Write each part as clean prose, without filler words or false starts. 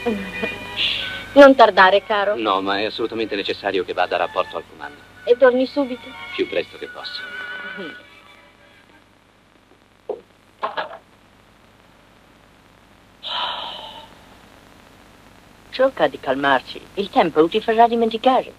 Non tardare, caro. No, ma è assolutamente necessario che vada a rapporto al comando. E torni subito? Più presto che posso. Cerca di calmarsi. Il tempo ti farà dimenticare.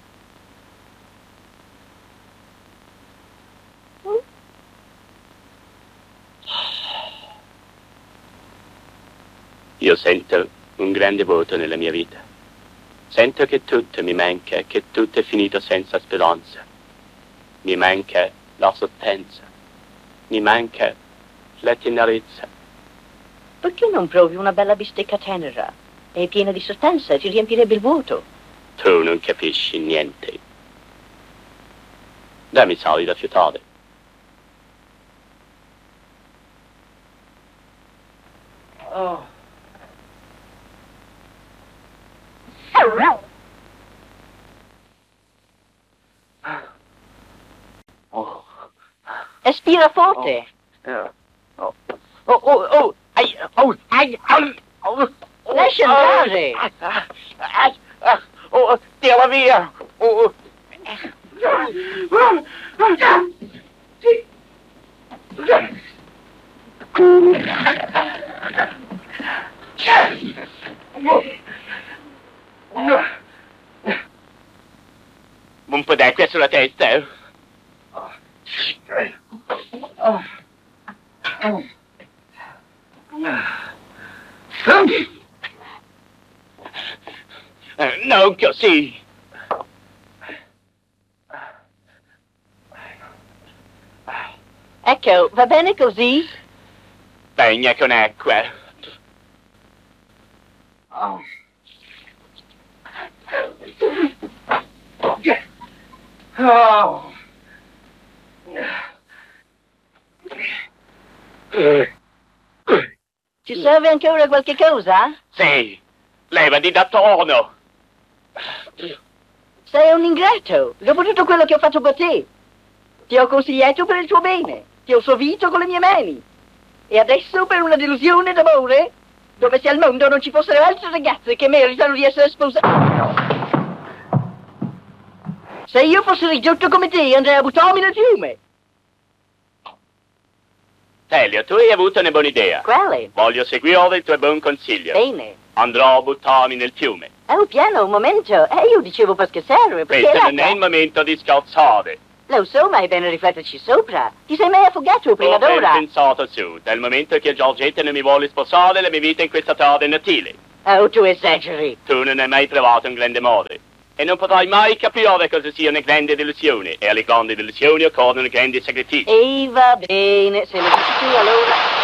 Io sento un grande vuoto nella mia vita. Sento che tutto mi manca, che tutto è finito senza speranza. Mi manca la sottenza. Mi manca la tenerezza. Perché non provi una bella bistecca tenera? È piena di sostanza, ti riempirebbe il vuoto. Tu non capisci niente. Dammi sali da fiutare. Oh. Oh. Espira forte. Lascia andare. Tira via. Un po' d'acqua sulla testa. Non così. Ecco, va bene così? Bagna con acqua. Ci serve ancora qualche cosa? Sì, levati da torno. Sei un ingrato, dopo tutto quello che ho fatto per te. Ti ho consigliato per il tuo bene, ti ho servito con le mie mani. E adesso per una delusione d'amore, dove se al mondo non ci fossero altre ragazze che meritano di essere sposate. Se io fossi ridotto come te, andrei a buttarmi nel fiume. Elio, tu hai avuto una buona idea. Quale? Voglio seguire il tuo buon consiglio. Bene. Andrò a buttarmi nel fiume. Oh, piano, un momento. Io dicevo per scherzare, perché Questo non è il momento di scherzare. Lo so, ma è bene rifletterci sopra. Ti sei mai affogato prima Ho ben d'ora? pensato su. Dal momento che Giorgetta non mi vuole sposare, la mia vita in questa terra è inutile. Oh, tu esageri. Tu non hai mai provato un grande amore. E non potrai mai capire cosa sia una grande delusione. E alle grandi delusioni occorrono grandi sacrifici. E va bene, se lo dici tu allora.